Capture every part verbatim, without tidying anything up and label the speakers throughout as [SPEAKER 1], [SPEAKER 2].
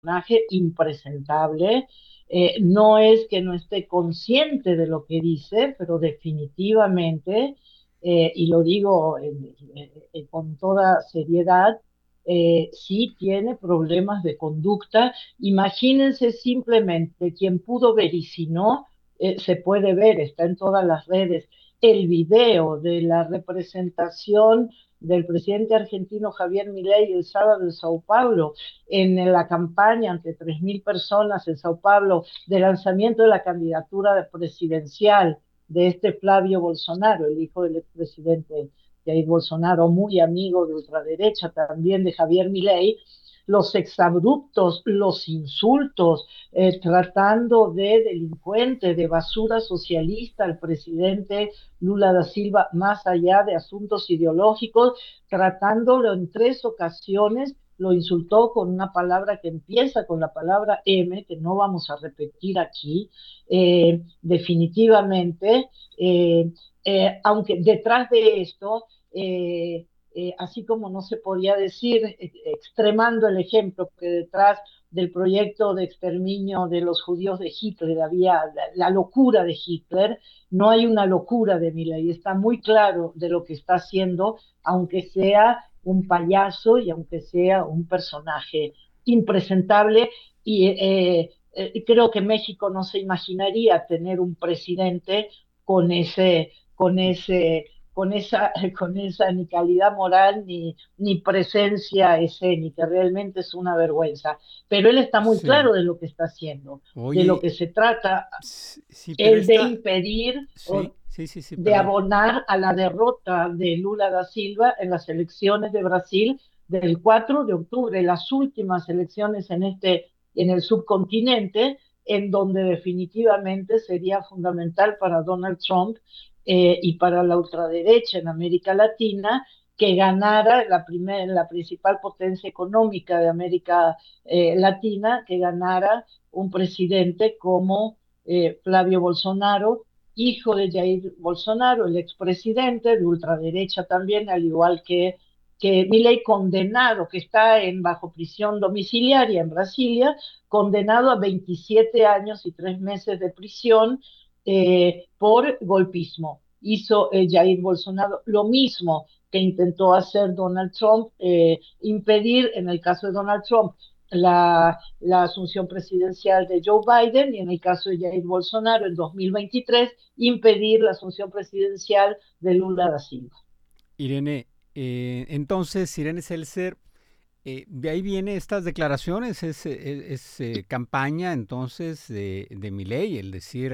[SPEAKER 1] personaje impresentable. Eh, no es que no esté consciente de lo que dice, pero definitivamente, eh, y lo digo eh, eh, eh, con toda seriedad, eh, sí tiene problemas de conducta. Imagínense simplemente quien pudo ver y si no, eh, se puede ver, está en todas las redes, el video de la representación del presidente argentino Javier Milei el sábado en Sao Paulo, en la campaña ante tres mil personas en Sao Paulo de lanzamiento de la candidatura presidencial de este Flavio Bolsonaro, el hijo del expresidente Jair Bolsonaro, muy amigo de ultraderecha también de Javier Milei, los exabruptos, los insultos, eh, tratando de delincuente, de basura socialista al presidente Lula da Silva, más allá de asuntos ideológicos, tratándolo en tres ocasiones, lo insultó con una palabra que empieza con la palabra M, que no vamos a repetir aquí, eh, definitivamente, eh, eh, aunque detrás de esto, eh, eh, así como no se podía decir, eh, extremando el ejemplo, que detrás del proyecto de exterminio de los judíos de Hitler había la, la locura de Hitler, no hay una locura de Milei, está muy claro de lo que está haciendo, aunque sea un payaso y aunque sea un personaje impresentable. Y eh, eh, creo que México no se imaginaría tener un presidente con ese, con ese, con esa, con esa ni calidad moral ni, ni presencia escénica. Realmente es una vergüenza. Pero él está muy
[SPEAKER 2] Sí.
[SPEAKER 1] claro de lo que está haciendo, de lo
[SPEAKER 2] Oye,
[SPEAKER 1] que se trata,
[SPEAKER 2] sí, sí, pero
[SPEAKER 1] el de
[SPEAKER 2] esta,
[SPEAKER 1] impedir
[SPEAKER 2] sí,
[SPEAKER 1] o
[SPEAKER 2] sí, sí, sí,
[SPEAKER 1] de
[SPEAKER 2] perdón.
[SPEAKER 1] abonar a la derrota de Lula da Silva en las elecciones de Brasil del cuatro de octubre, las últimas elecciones en este en el subcontinente, en donde definitivamente sería fundamental para Donald Trump eh, y para la ultraderecha en América Latina que ganara la, primer, la principal potencia económica de América eh, Latina, que ganara un presidente como eh, Flavio Bolsonaro, hijo de Jair Bolsonaro, el expresidente de ultraderecha también, al igual que, que Milei, condenado, que está en bajo prisión domiciliaria en Brasilia, condenado a veintisiete años y tres meses de prisión eh, por golpismo. Hizo eh, Jair Bolsonaro lo mismo que intentó hacer Donald Trump, eh, impedir, en el caso de Donald Trump, la, la, asunción presidencial de Joe Biden y en el caso de Jair Bolsonaro en dos mil veintitrés impedir la asunción presidencial de Lula da Silva.
[SPEAKER 2] Irene, eh, entonces, Irene Seltzer, eh, de ahí viene estas declaraciones, es, es, es eh, campaña entonces de, de Milei, el decir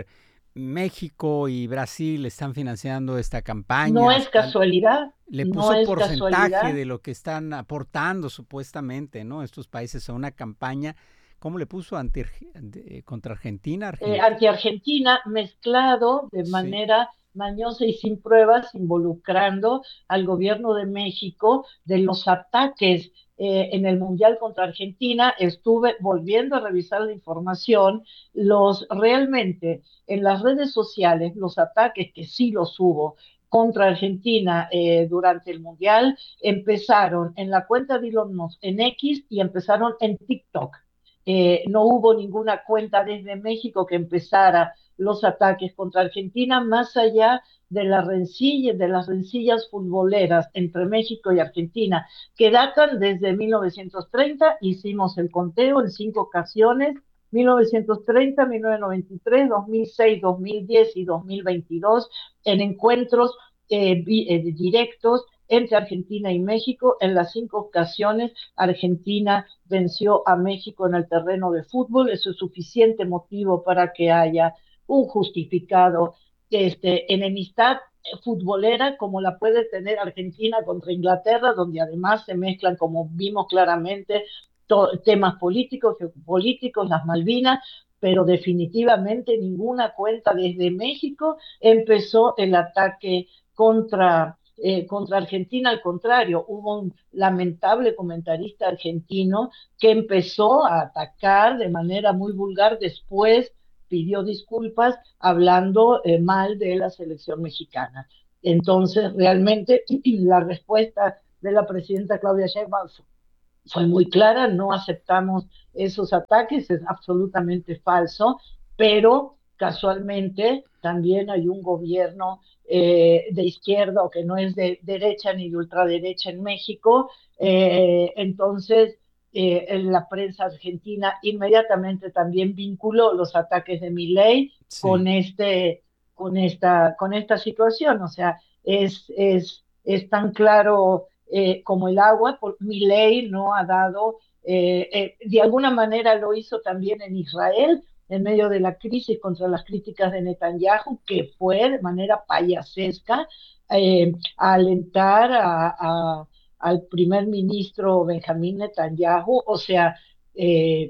[SPEAKER 2] México y Brasil están financiando esta
[SPEAKER 1] No
[SPEAKER 2] campaña,
[SPEAKER 1] es
[SPEAKER 2] están,
[SPEAKER 1] casualidad,
[SPEAKER 2] le
[SPEAKER 1] no
[SPEAKER 2] puso
[SPEAKER 1] es
[SPEAKER 2] porcentaje
[SPEAKER 1] casualidad.
[SPEAKER 2] de lo que están aportando supuestamente, ¿no? Estos países a una campaña, ¿cómo le puso ante, de, contra Argentina?
[SPEAKER 1] eh,
[SPEAKER 2] Argent
[SPEAKER 1] anti-Argentina mezclado de
[SPEAKER 2] sí,
[SPEAKER 1] manera mañosa y sin pruebas, involucrando al gobierno de México de los ataques eh, en el Mundial contra Argentina. Estuve volviendo a revisar la información, los realmente en las redes sociales, los ataques que sí los hubo contra Argentina eh, durante el Mundial, empezaron en la cuenta de Elon Musk en X y empezaron en TikTok. Eh, no hubo ninguna cuenta desde México que empezara los ataques contra Argentina, más allá de, la rencilla, de las rencillas futboleras entre México y Argentina, que datan desde mil novecientos treinta, hicimos el conteo en cinco ocasiones, mil novecientos treinta, mil novecientos noventa y tres, dos mil seis, dos mil diez y dos mil veintidós, en encuentros eh, eh, directos entre Argentina y México. En las cinco ocasiones, Argentina venció a México en el terreno de fútbol. Eso es suficiente motivo para que haya un justificado este, enemistad futbolera como la puede tener Argentina contra Inglaterra, donde además se mezclan, como vimos claramente, temas políticos, geopolíticos, las Malvinas, pero definitivamente ninguna cuenta desde México empezó el ataque contra eh, contra Argentina. Al contrario, hubo un lamentable comentarista argentino que empezó a atacar de manera muy vulgar, después pidió disculpas hablando eh, mal de la selección mexicana. Entonces, realmente la respuesta de la presidenta Claudia Sheinbaum fue muy clara, no aceptamos esos ataques, es absolutamente falso, pero casualmente también hay un gobierno eh, de izquierda o que no es de derecha ni de ultraderecha en México, eh, entonces eh, en la prensa argentina inmediatamente también vinculó los ataques de Milei
[SPEAKER 2] Sí.
[SPEAKER 1] con, este, con, esta, con esta situación, o sea, es, es, es tan claro eh, como el agua, por, Milei no ha dado, eh, eh, de alguna manera lo hizo también en Israel, en medio de la crisis contra las críticas de Netanyahu, que fue de manera payasesca eh, a alentar a, a, al primer ministro Benjamín Netanyahu, o sea, eh,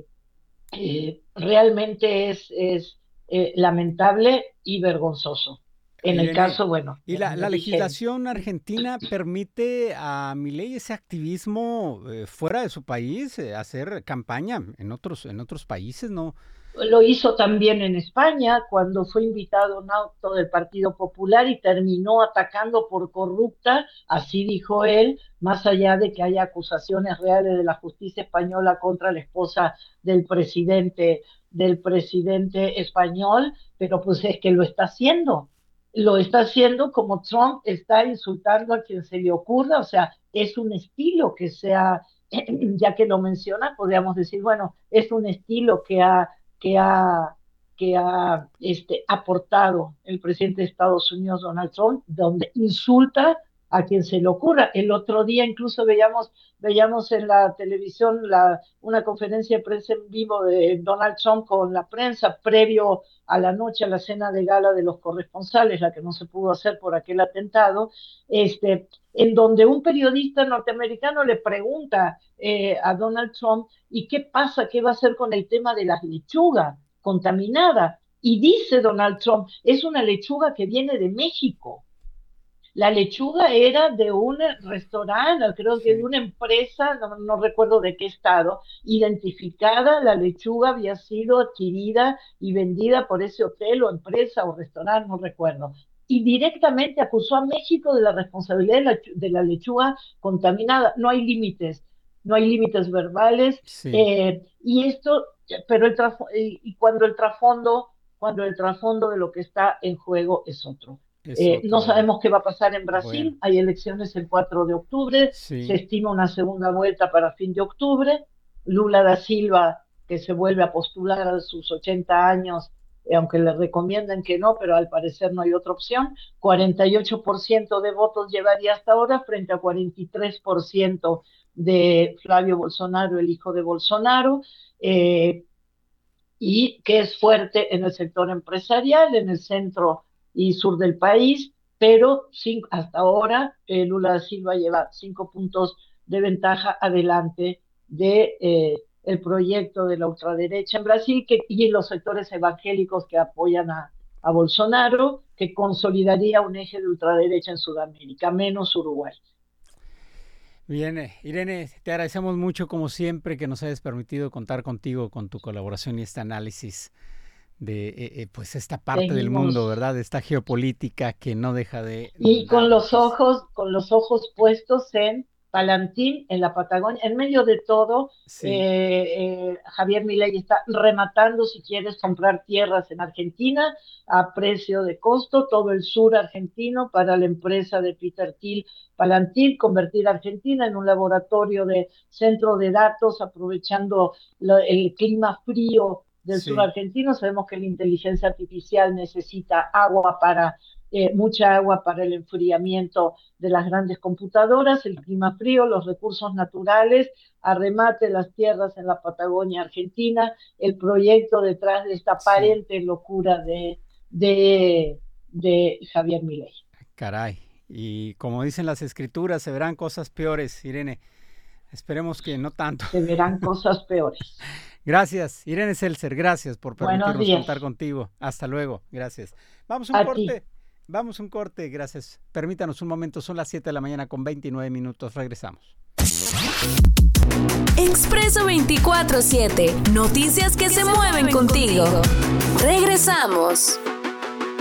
[SPEAKER 1] eh, realmente es, es eh, lamentable y vergonzoso. En el
[SPEAKER 2] Irene,
[SPEAKER 1] caso, bueno,
[SPEAKER 2] ¿y
[SPEAKER 1] ya,
[SPEAKER 2] la,
[SPEAKER 1] ya
[SPEAKER 2] la
[SPEAKER 1] dije,
[SPEAKER 2] legislación argentina permite a Milei ese activismo eh, fuera de su país, eh, hacer campaña en otros, en otros países, ¿no?
[SPEAKER 1] lo hizo también en España cuando fue invitado a un acto del Partido Popular y terminó atacando por corrupta, así dijo él, más allá de que haya acusaciones reales de la justicia española contra la esposa del presidente, del presidente español, pero pues es que lo está haciendo. Lo está haciendo como Trump está insultando a quien se le ocurra, o sea, es un estilo que sea, ya que lo menciona, podríamos decir, bueno, es un estilo que ha que ha, que ha este, aportado el presidente de Estados Unidos, Donald Trump, donde insulta a quien se le ocurra. El otro día incluso veíamos, veíamos en la televisión la, una conferencia de prensa en vivo de Donald Trump con la prensa previo a la noche, a la cena de gala de los corresponsales, la que no se pudo hacer por aquel atentado, este, en donde un periodista norteamericano le pregunta eh, a Donald Trump, ¿y qué pasa? ¿Qué va a hacer con el tema de las lechugas contaminadas? Y dice Donald Trump, es una lechuga que viene de México. La lechuga era de un restaurante, creo que de
[SPEAKER 2] Sí.
[SPEAKER 1] una empresa, no, no recuerdo de qué estado, identificada, la lechuga había sido adquirida y vendida por ese hotel o empresa o restaurante, no recuerdo. Y directamente acusó a México de la responsabilidad de la, de la lechuga contaminada. No hay límites, no hay límites verbales.
[SPEAKER 2] Sí,
[SPEAKER 1] Eh, y esto, pero el y, y cuando el trasfondo, cuando el trasfondo de lo que está en juego es otro.
[SPEAKER 2] es
[SPEAKER 1] Eh, no
[SPEAKER 2] otro. eh.
[SPEAKER 1] sabemos qué va a pasar en
[SPEAKER 2] Bueno,
[SPEAKER 1] Brasil, hay elecciones el cuatro de octubre, se
[SPEAKER 2] sí,
[SPEAKER 1] estima una segunda vuelta para fin de octubre, Lula da Silva, que se vuelve a postular a sus ochenta años, eh, aunque le recomiendan que no, pero al parecer no hay otra opción, cuarenta y ocho por ciento de votos llevaría hasta ahora frente a cuarenta y tres por ciento de Flavio Bolsonaro, el hijo de Bolsonaro, eh, y que es fuerte en el sector empresarial, en el centro y sur del país, pero cinco, hasta ahora eh, Lula da Silva lleva cinco puntos de ventaja adelante de eh, el proyecto de la ultraderecha en Brasil que, y los sectores evangélicos que apoyan a, a Bolsonaro, que consolidaría un eje de ultraderecha en Sudamérica, menos Uruguay.
[SPEAKER 2] bien, eh, Irene, te agradecemos mucho como siempre que nos hayas permitido contar contigo con tu colaboración y este análisis de eh, eh, pues esta parte del mundo,
[SPEAKER 1] Seguimos
[SPEAKER 2] ¿verdad? De esta geopolítica que no deja de
[SPEAKER 1] y con
[SPEAKER 2] dar
[SPEAKER 1] los
[SPEAKER 2] noticia.
[SPEAKER 1] ojos, con los ojos puestos en Palantín, en la Patagonia, en medio de todo,
[SPEAKER 2] Sí,
[SPEAKER 1] eh, eh, Javier Milei está rematando, si quieres, comprar tierras en Argentina a precio de costo, todo el sur argentino para la empresa de Peter Thiel, Palantín, convertir a Argentina en un laboratorio de centro de datos, aprovechando lo, el clima frío del sur
[SPEAKER 2] sí,
[SPEAKER 1] argentino. Sabemos que la inteligencia artificial necesita agua para eh, mucha agua para el enfriamiento de las grandes computadoras, el clima frío, los recursos naturales, arremate las tierras en la Patagonia Argentina, el proyecto detrás de esta
[SPEAKER 2] sí,
[SPEAKER 1] aparente locura de, de, de Javier Milei.
[SPEAKER 2] caray. Y como dicen las escrituras, se verán cosas peores, Irene. Esperemos que no tanto.
[SPEAKER 1] Se verán cosas peores.
[SPEAKER 2] Gracias, Irene Seltzer, gracias por
[SPEAKER 1] Buenos
[SPEAKER 2] permitirnos contar
[SPEAKER 1] días.
[SPEAKER 2] contigo. Hasta luego, gracias. Vamos a un
[SPEAKER 1] A ti.
[SPEAKER 2] corte, vamos a un corte, gracias. Permítanos un momento, son las siete de la mañana con veintinueve minutos, regresamos.
[SPEAKER 3] Expreso veinticuatro siete, noticias que se mueven contigo. Regresamos.